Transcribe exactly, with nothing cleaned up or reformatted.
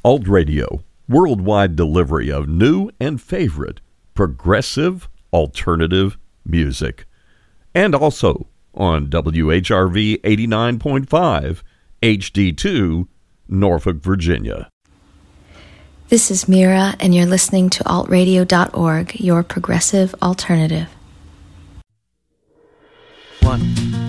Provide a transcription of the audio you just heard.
Alt Radio, worldwide delivery of new and favorite progressive alternative music. And also on W H R V eighty-nine point five, H D two, Norfolk, Virginia. This is Mira, and you're listening to alt radio dot org, your progressive alternative. One.